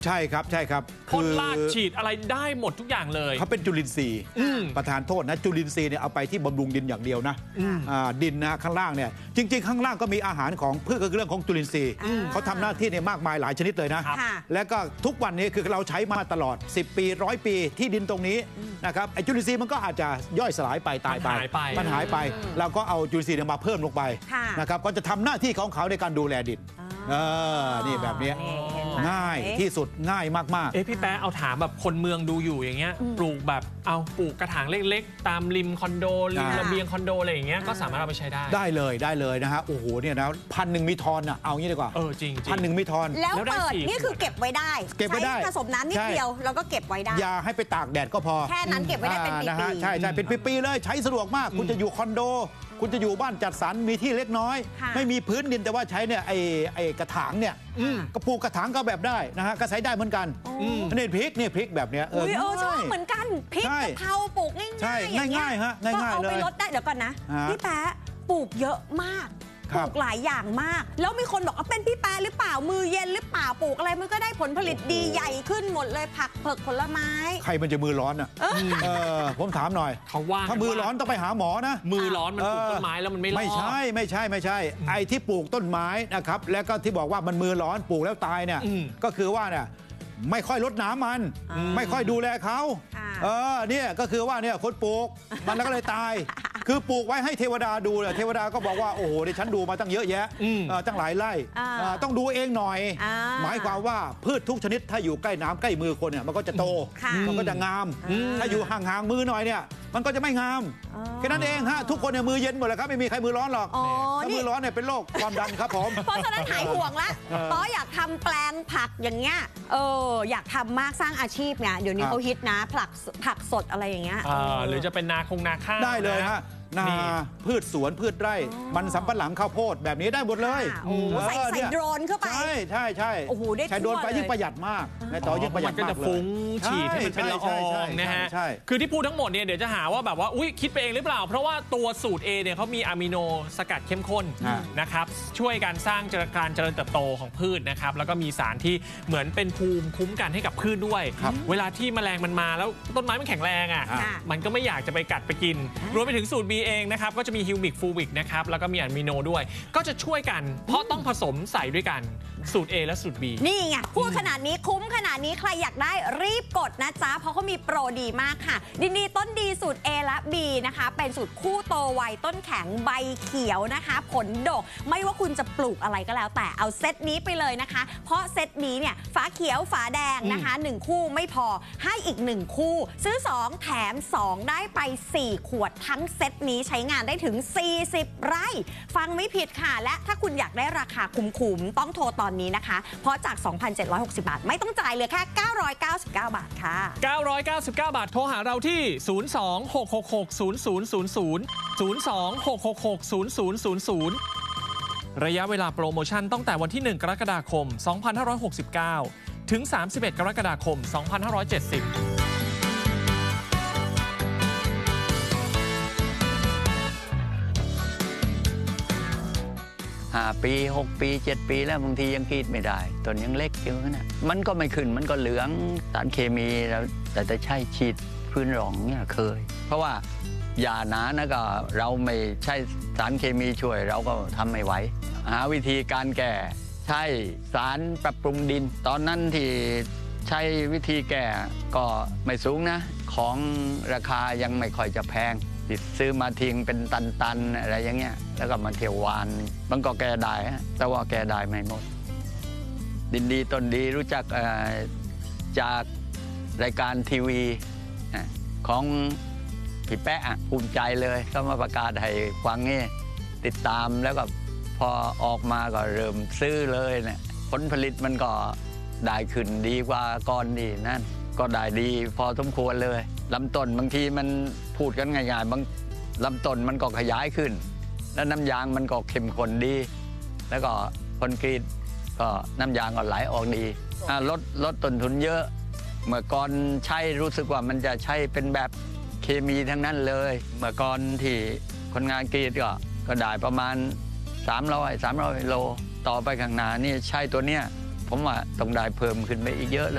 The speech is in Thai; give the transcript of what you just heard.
ใช่ครับใช่ครับพ่นรากฉีดอะไรได้หมดทุกอย่างเลยเขาเป็นจุลินทรีย์ประธานโทษนะจุลินทรีย์เนี่ยเอาไปที่บำรุงดินอย่างเดียวนะดินนะข้างล่างเนี่ยจริงๆข้างล่างก็มีอาหารของพืชก็คือเรื่องของจุลินทรีย์เขาทำหน้าที่เนี่ยมากมายหลายชนิดเลยนะและก็ทุกวันนี้คือเราใช้มาตลอด10 ปี100 ปีที่ดินตรงนี้นะครับไอ้จุลินทรีย์มันก็อาจจะย่อยสลายไปตายไปมันหายไปเราก็เอาจุลินทรีย์มาเพิ่มลงไปนะครับก็จะทำหน้าที่ของเขาในการดูแลดินนี่แบบนี้ง่ายที่สุดง่ายมากๆพี่แป๊ะเอาถามแบบคนเมืองดูอยู่อย่างเงี้ยปลูกแบบเอาปลูกกระถางเล็กๆตามริมคอนโดริมระเบียงคอนโดอะไรอย่างเงี้ยก็สามารถเอาไปใช้ได้เลยนะฮะโอ้โหเนี่ยนะ1,000มีทอนอ่ะเอางี้ดีกว่าจริง 1,000มีทอนแล้วเปิดนี่คือเก็บไว้ได้ผสมน้ำนิดเดียวแล้วก็เก็บไว้ได้อย่าให้ไปตากแดดก็พอแค่นั้นเก็บไว้ได้เป็นปีๆใช่เป็นปีๆเลยใช้สะดวกมากคุณจะอยู่คอนโดคุณจะอยู่บ้านจัดสรรมีที่เล็กน้อยไม่มีพื้นดินแต่ว่าใช้เนี่ยไอ้กระถางเนี่ยก็ปลูกกระถางก็แบบได้นะฮะก็ใช้ได้เหมือนกันนี่พริกแบบเนี้ยชอบเหมือนกันพริกกะเพราปลูกง่ายๆฮะง่ายๆเลยเอาไปลดได้เดี๋ยวก่อนนะพี่แป๊ะปลูกเยอะมากปลูกหลายอย่างมากแล้วมีคนบอกว่าเป็นพี่แป๊ะหรือเปล่ามือเย็นหรือเปล่าปลูกอะไรมันก็ได้ผลผลิตดีใหญ่ขึ้นหมดเลยผักเผือกผลไม้ใครมันจะมือร้อนอ่ะผมถามหน่อยเขาว่าถ้ามือร้อนต้องไปหาหมอนะมือร้อนมันปลูกต้นไม้แล้วมันไม่ใช่ไอ้ที่ปลูกต้นไม้นะครับแล้วก็ที่บอกว่ามันมือร้อนปลูกแล้วตายเนี่ยก็คือว่าเนี่ยไม่ค่อยรดน้ำมันไม่ค่อยดูแลเขาเนี่ยก็คือว่าเนี่ยคนปลูกมันแล้วก็เลยตายคือปลูกไว้ให้เทวดาดูเลยเทวดาก็บอกว่าโอ้โหดิฉันดูมาตั้งเยอะแยะตั้งหลายไร่ต้องดูเองหน่อยหมายความว่าพืชทุกชนิดถ้าอยู่ใกล้น้ำใกล้มือคนเนี่ยมันก็จะโตมันก็จะงามถ้าอยู่ห่างๆมือหน่อยเนี่ยมันก็จะไม่งามแค่นั้นเองฮะทุกคนเนี่ยมือเย็นหมดเลยครับไม่มีใครมือร้อนหรอกถ้ามือร้อนเนี่ยเป็นโรคความดันครับผมเพราะฉะนั้นหายห่วงละต้ออยากทำแปลงผักอย่างเงี้ยอยากทำมากสร้างอาชีพเนี่ยเดี๋ยวนี้เขาฮิตนะผักสดอะไรอย่างเงี้ยหรือจะเป็นนาข้าวได้เลยฮะนาพืชสวนพืชไร่มันสำปะหลังข้าวโพดแบบนี้ได้หมดเลยใส่โดรนเข้าไปใช่โอ้โหได้ใช้โดรนไปยิ่งประหยัดมากในต่อยิ่งประหยัดมากเลยมันก็จะฟุ้งฉีดให้มันเป็นละอองนะฮะคือที่พูดทั้งหมดเนี่ยเดี๋ยวจะหาว่าแบบว่าอุ๊ยคิดไปเองหรือเปล่าเพราะว่าตัวสูตร A เนี่ยเขามีอะมิโนสกัดเข้มข้นนะครับช่วยการสร้างการเจริญเติบโตของพืชนะครับแล้วก็มีสารที่เหมือนเป็นภูมิคุ้มกันให้กับพืชด้วยเวลาที่แมลงมันมาแล้วต้นไม้มันแข็งแรงอ่ะมันก็ไม่อยากจะไปกัดไปกินรวมไปถึงสูตร B เองนะครับก็จะมีฮิวมิกฟูวิกนะครับแล้วก็มีอะมิโนด้วยก็จะช่วยกันเพราะต้องผสมใส่ด้วยกันสูตร A และสูตร B นี่ไงพูดขนาดนี้คุ้มขนาดนี้ใครอยากได้รีบกดนะจ๊ะเพราะเขามีโปรดีมากค่ะดีต้นดีสูตร A และ B นะคะเป็นสูตรคู่โตไวต้นแข็งใบเขียวนะคะผลดกไม่ว่าคุณจะปลูกอะไรก็แล้วแต่เอาเซตนี้ไปเลยนะคะเพราะเซตนี้เนี่ยฝาเขียวฝาแดงนะคะ1คู่ไม่พอให้อีก1คู่ซื้อ2แถม2ได้ไป4ขวดทั้งเซตนี้ใช้งานได้ถึง40 ไร่ฟังไม่ผิดค่ะและถ้าคุณอยากได้ราคาคุ้มๆต้องโทรตอนนี้นะคะเพราะจาก 2,760 บาทไม่ต้องจ่ายเหลือแค่999 บาทค่ะ 999 บาทโทรหาเราที่02-666-0000 ระยะเวลาโปรโมชั่นตั้งแต่วันที่1 กรกฎาคม 2569 ถึง 31 กรกฎาคม 2570 5 ปี6 ปี 7 ปีแล้วบางทียังกรีดไม่ได้ต้นยังเล็กอยู่นะมันก็ไม่ขึ้นมันก็เหลืองสารเคมีแล้วแต่จะใช้ฉีดพื้นรองเนี่ยเคยเพราะว่ายาหนานะก็เราไม่ใช้สารเคมีช่วยเราก็ทำไม่ไหวหาวิธีการแก้ใช้สารปรับปรุงดินตอนนั้นที่ใช้วิธีแก้ก็ไม่สูงนะของราคายังไม่ค่อยจะแพงซื้อมาทิ้งเป็นตันๆอะไรอย่างเงี้ยแล้วก็มาเที่ยววานมันก็แก้ได้แต่ว่าแก้ได้ไม่หมดดินดีต้นดีรู้จักจากรายการทีวีของพี่แป๊ะภูมิใจเลยก็มาประกาศให้ฟังนี่ติดตามแล้วก็พอออกมาก็เริ่มซื้อเลยเนี่ยผลผลิตมันก็ได้ขึ้นดีกว่าก่อนนี่นั่นก็ได้ดีพอสมควรเลยลำต้นบางทีมันพูดกันง่ายๆบางลำต้นมันก็ขยายขึ้นแล้วน้ำยางมันก็เข้มข้นดีแล้วก็ผลกรีดก็น้ำยางก็ไหลออกดีลดต้นทุนเยอะเมื่อก่อนใช้รู้สึกว่ามันจะใช้เป็นแบบเคมีทั้งนั้นเลยเมื่อก่อนที่คนงานกรีดก็ได้ประมาณ300 โลต่อไปข้างหน้านี่ใช้ตัวเนี้ยผมว่าต้องได้เพิ่มขึ้นไปอีกเยอะเลย